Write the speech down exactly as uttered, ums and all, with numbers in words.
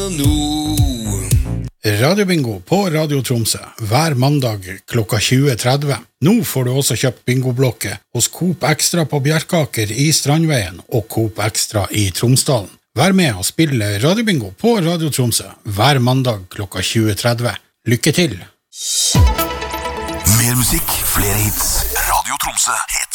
Radiobingo på Radio Tromsø hver mandag klokka tjue tretti. Nå får du også kjøpt bingoblokke hos Coop Extra på Bjerkaker i Strandveien og Coop Extra i Tromsdalen. Vær med og spille Radiobingo på Radio Tromsø hver mandag klokka tjue tretti. Lykke til! Mer musikk, flere hits. Radio Tromsø het